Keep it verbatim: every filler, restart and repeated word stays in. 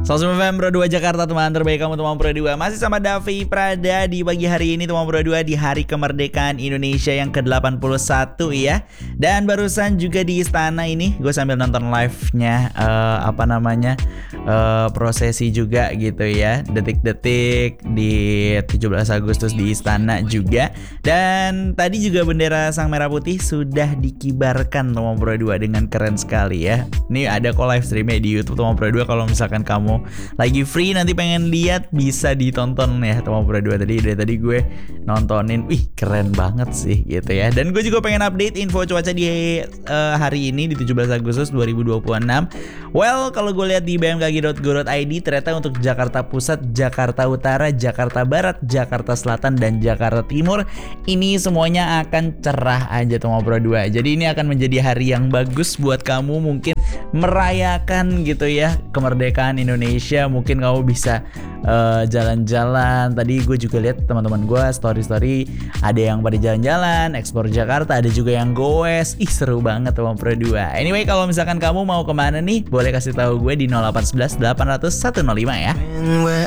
seratus F M Pro dua Jakarta, teman terbaik kamu teman Pro dua. Masih sama Davi Prada di pagi hari ini teman Pro dua, di hari kemerdekaan Indonesia yang ke delapan puluh satu ya. Dan barusan juga di istana ini gue sambil nonton live-nya uh, apa namanya uh, prosesi juga gitu ya, detik-detik di tujuh belas Agustus di istana juga. Dan tadi juga bendera Sang Merah Putih sudah dikibarkan teman Pro dua dengan keren sekali ya. Ini ada kok live streamnya di YouTube teman Pro dua, kalau misalkan kamu lagi free nanti pengen lihat bisa ditonton ya teman Pro dua. Tadi dari tadi gue nontonin, wih keren banget sih gitu ya. Dan gue juga pengen update info cuaca di uh, hari ini di tujuh belas Agustus dua ribu dua puluh enam. Well, kalau gue lihat di b m k g dot go dot i d ternyata untuk Jakarta Pusat, Jakarta Utara, Jakarta Barat, Jakarta Selatan dan Jakarta Timur ini semuanya akan cerah aja teman Pro dua. Jadi ini akan menjadi hari yang bagus buat kamu mungkin merayakan gitu ya kemerdekaan Indonesia. Mungkin kamu bisa uh, jalan-jalan. Tadi gue juga lihat teman-teman gue story-story, ada yang pada jalan-jalan ekspor Jakarta, ada juga yang goes. Ih seru banget teman Pro dua. Anyway, kalau misalkan kamu mau kemana nih, boleh kasih tahu gue di nol delapan satu satu delapan nol nol satu nol lima ya.